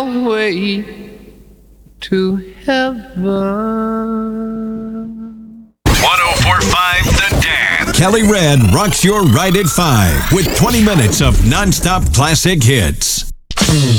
way to heaven. 1045 The Dance. Kelly Redd rocks your ride at 5 with 20 minutes of nonstop classic hits.